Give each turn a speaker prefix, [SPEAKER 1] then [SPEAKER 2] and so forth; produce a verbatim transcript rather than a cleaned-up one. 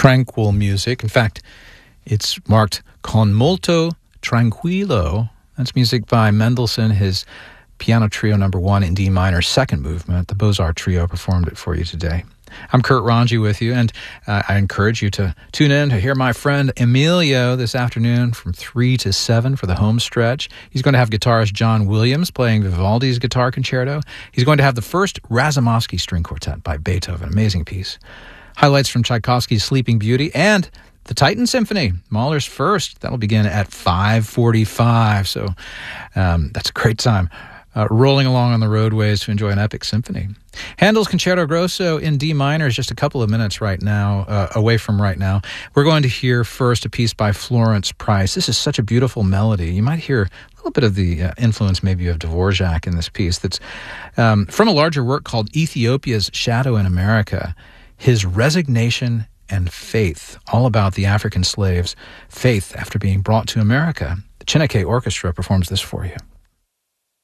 [SPEAKER 1] tranquil music. In fact, it's marked con molto tranquillo. That's music by Mendelssohn, his Piano Trio number one in D minor, second movement. The Beaux-Arts Trio performed it for you today. I'm Kurt Ranji with you, and uh, I encourage you to tune in to hear my friend Emilio this afternoon from three to seven for the home stretch. He's going to have guitarist John Williams playing Vivaldi's Guitar Concerto. He's going to have the first Razumovsky String Quartet by Beethoven, amazing piece. Highlights from Tchaikovsky's Sleeping Beauty and the Titan Symphony, Mahler's first. That'll begin at five forty-five, so um, that's a great time. Uh, rolling along on the roadways to enjoy an epic symphony. Handel's Concerto Grosso in D minor is just a couple of minutes right now, uh, away from right now. We're going to hear first a piece by Florence Price. This is such a beautiful melody. You might hear a little bit of the uh, influence maybe of Dvorak in this piece. That's um, from a larger work called Ethiopia's Shadow in America, His Resignation and Faith, all about the African slaves' faith after being brought to America. The Chineke Orchestra performs this for you.